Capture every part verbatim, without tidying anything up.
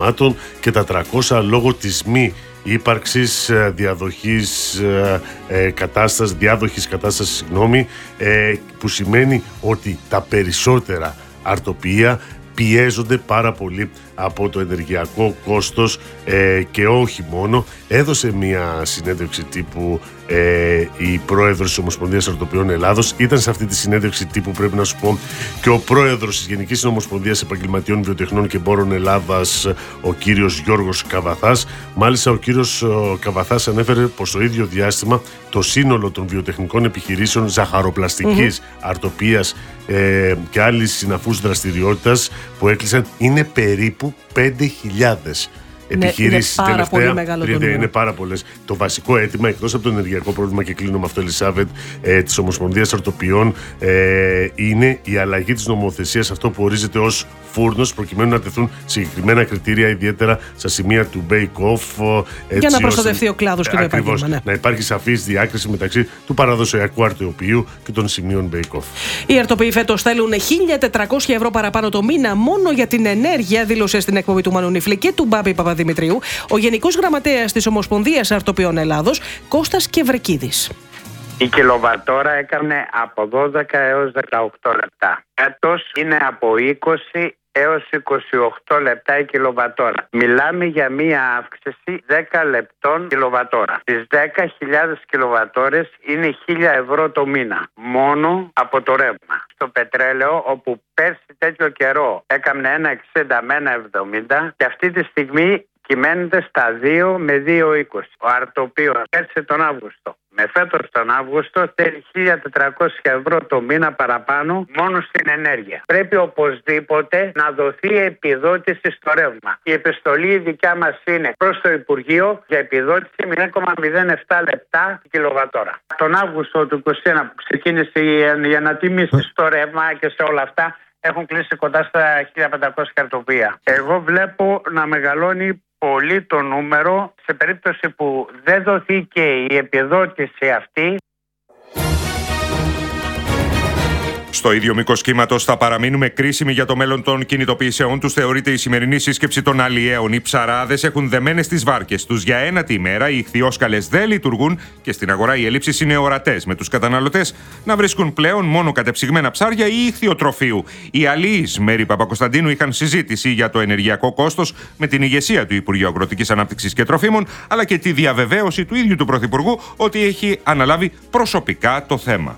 απορριμμάτων και τα τριακόσια λόγω της μη ύπαρξης διαδοχής ε, κατάστασης, διάδοχης κατάστασης, συγγνώμη, ε, που σημαίνει ότι τα περισσότερα αρτοπία πιέζονται πάρα πολύ από το ενεργειακό κόστος ε, και όχι μόνο. Έδωσε μια συνέντευξη τύπου ε, η πρόεδρος της Ομοσπονδίας Αρτοπιών Ελλάδος. Ήταν σε αυτή τη συνέντευξη τύπου, πρέπει να σου πω, και ο πρόεδρος της Γενικής Ομοσπονδίας Επαγγελματιών Βιοτεχνών και Εμπόρων Ελλάδας, ο κύριος Γιώργος Καβαθάς. Μάλιστα, ο κύριος Καβαθάς ανέφερε πως στο ίδιο διάστημα το σύνολο των βιοτεχνικών επιχειρήσεων ζαχαροπλαστικής, mm-hmm. αρτοπίας ε, και άλλης συναφούς δραστηριότητας που έκλεισαν είναι περίπου πέντε χιλιάδες επιχειρήσεις. Είναι πάρα τελευταία, πολύ μεγάλο το νούμερο. Είναι πάρα πολλές. Το βασικό αίτημα, εκτός από το ενεργειακό πρόβλημα, και κλείνω με αυτό, Ελισάβετ, ε, της Ομοσπονδίας Αρτοπιών, ε, είναι η αλλαγή της νομοθεσίας, αυτό που ορίζεται ως φούρνος, προκειμένου να τεθούν συγκεκριμένα κριτήρια, ιδιαίτερα στα σημεία του bake-off. Για να προστατευτεί ο κλάδος και το επάγγελμα. Ναι. Να υπάρχει σαφής διάκριση μεταξύ του παραδοσιακού αρτοποιείου και των σημείων bake-off. Οι αρτοποιοί φέτος θέλουν χίλια τετρακόσια ευρώ παραπάνω το μήνα μόνο για την ενέργεια, δήλωσε στην εκπομπή του Μανού και του Μπάμπη Παπαδημητρίου ο Γενικός Γραμματέας της Ομοσπονδίας Αρτοπιών Ελλάδος, Κώστας Κεβρεκίδης. Η κιλοβατόρα έκανε από δώδεκα έως δεκαοκτώ λεπτά. Φέτος είναι από είκοσι έως είκοσι οκτώ λεπτά η κιλοβατόρα. Μιλάμε για μία αύξηση δέκα λεπτών κιλοβατόρα. Στις δέκα χιλιάδες κιλοβατόρες είναι χίλια ευρώ το μήνα. Μόνο από το ρεύμα. Στο πετρέλαιο, όπου πέρσι τέτοιο καιρό έκανε ένα εξήντα με ένα εβδομήντα, και αυτή τη στιγμή κυμαίνεται στα δύο με δύο είκοσι. Ο αρτοπίος πέρσι τον Αύγουστο με φέτος τον Αύγουστο θέλει χίλια τετρακόσια ευρώ το μήνα παραπάνω μόνο στην ενέργεια. Πρέπει οπωσδήποτε να δοθεί επιδότηση στο ρεύμα. Η επιστολή δικιά μας είναι προς το Υπουργείο για επιδότηση μηδέν κόμμα μηδέν επτά λεπτά κιλοβατόρα. Τον Αύγουστο του είκοσι ένα που ξεκίνησε η ανατίμηση στο ρεύμα και σε όλα αυτά, έχουν κλείσει κοντά στα χίλια πεντακόσια αρτοπία. Εγώ βλέπω να μεγαλώνει πολύ το νούμερο σε περίπτωση που δεν δοθεί και η επιδότηση αυτή. Στο ίδιο μήκος κύματος θα παραμείνουμε κρίσιμοι για το μέλλον των κινητοποιήσεων τους. Θεωρείται η σημερινή σύσκεψη των αλλιέων. Οι ψαράδες έχουν δεμένες τις βάρκες τους για ένατη ημέρα. Οι ιχθυόσκαλες δεν λειτουργούν και στην αγορά οι ελλείψεις είναι ορατές, με τους καταναλωτές να βρίσκουν πλέον μόνο κατεψυγμένα ψάρια ή ιχθυοτροφείου. Οι αλλοίς Μέρη Παπακοσταντίνου είχαν συζήτηση για το ενεργειακό κόστος με την ηγεσία του Υπουργείου Αγροτικής Ανάπτυξης και Τροφίμων, αλλά και τη διαβεβαίωση του ίδιου του Πρωθυπουργού ότι έχει αναλάβει προσωπικά το θέμα.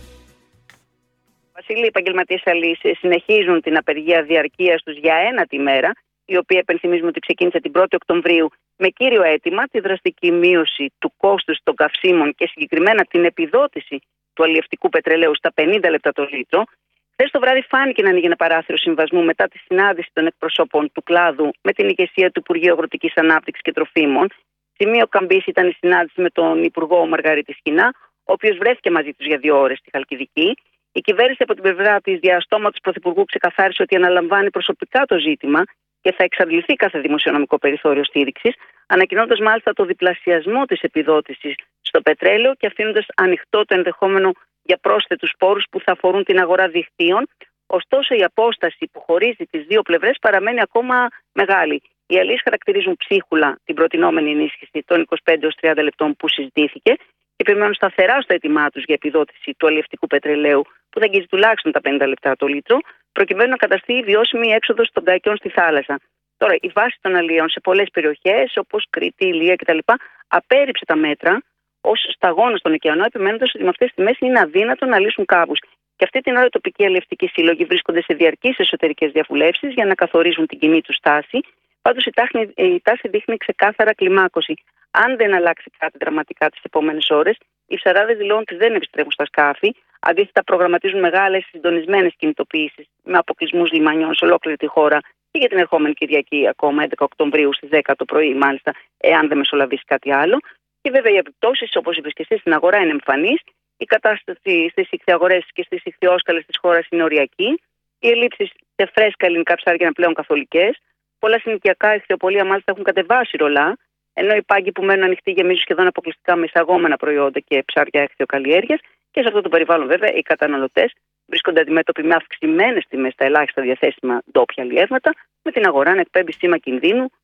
Βασίλειοι επαγγελματίες αλλοίς συνεχίζουν την απεργία διαρκείας τους για ένατη μέρα, η οποία επενθυμίζουμε ότι ξεκίνησε την πρώτη Οκτωβρίου με κύριο αίτημα τη δραστική μείωση του κόστους των καυσίμων και συγκεκριμένα την επιδότηση του αλλιευτικού πετρελαίου στα πενήντα λεπτά το λίτρο. Χθες το βράδυ φάνηκε να ανοίγει ένα παράθυρο συμβασμού μετά τη συνάντηση των εκπροσώπων του κλάδου με την ηγεσία του Υπουργείου Αγροτικής Ανάπτυξης και Τροφίμων. Σημείο καμπής ήταν η συνάντηση με τον Υπουργό Μαργαρίτη Σκινά, ο οποίος βρέθηκε μαζί τους για δύο ώρες στη Χαλκιδική. Η κυβέρνηση από την πλευρά της διαστόματος Πρωθυπουργού ξεκαθάρισε ότι αναλαμβάνει προσωπικά το ζήτημα και θα εξαντληθεί κάθε δημοσιονομικό περιθώριο στήριξης, ανακοινώντας μάλιστα το διπλασιασμό της επιδότησης στο πετρέλαιο και αφήνοντας ανοιχτό το ενδεχόμενο για πρόσθετους πόρους που θα αφορούν την αγορά δικτύων. Ωστόσο, η απόσταση που χωρίζει τις δύο πλευρές παραμένει ακόμα μεγάλη. Οι αλλοίς χαρακτηρίζουν ψίχουλα την προτινόμενη ενίσχυση των είκοσι πέντε έως τριάντα λεπτών που συζητήθηκε και περιμένουν σταθερά στο αίτημά τους για επιδότηση του αλλιευτικού πετρελαίου, που θα αγγίζει τουλάχιστον τα πενήντα λεπτά το λίτρο, προκειμένου να καταστεί βιώσιμη η έξοδος των καϊκιών στη θάλασσα. Τώρα, η βάση των αλλιέων σε πολλές περιοχές, όπως Κρήτη, Ηλία κτλ., απέρριψε τα μέτρα ως σταγόνα στον ωκεανό, επιμένοντας ότι με αυτές τις τιμές είναι αδύνατο να λύσουν κάπους. Και αυτή την ώρα οι τοπικοί αλλιευτικοί σύλλογοι βρίσκονται σε διαρκείς εσωτερικές διαβουλεύσεις για να καθορίζουν την κοινή τους στάση. Πάντως, η τάση δείχνει ξεκάθαρα κλιμάκωση. Αν δεν αλλάξει κάτι δραματικά τις επόμενες ώρες, οι ψαράδες δηλώνουν ότι δεν επιστρέφουν στα σκάφη. Αντίθετα, προγραμματίζουν μεγάλες συντονισμένες κινητοποιήσεις με αποκλεισμούς λιμανιών σε ολόκληρη τη χώρα και για την ερχόμενη Κυριακή, ακόμα έντεκα Οκτωβρίου στις δέκα το πρωί, μάλιστα, εάν δεν μεσολαβήσει κάτι άλλο. Και βέβαια, οι επιπτώσεις, όπως είπες και εσύ, στην αγορά είναι εμφανείς. Η κατάσταση στις ιχθυαγορές και στις ιχθυόσκαλες της χώρας είναι οριακή. Οι ελλείψεις σε φρέσκα ελληνικά ψάρια είναι πλέον καθολικές. Πολλά συνοικιακά ιχθυοπολία μάλιστα έχουν κατεβάσει ρολά, ενώ οι πάγκοι που μένουν ανοιχτοί γεμίζουν σχεδόν αποκλειστικά με εισαγόμενα προϊόντα και ψάρια ιχθυοκαλλιέργειας. Και σε αυτό το περιβάλλον, βέβαια, οι καταναλωτές βρίσκονται αντιμέτωποι με αυξημένες τιμές στα ελάχιστα διαθέσιμα ντόπια αλλιεύματα, με την αγορά να εκπέμπει σήμα κινδύνου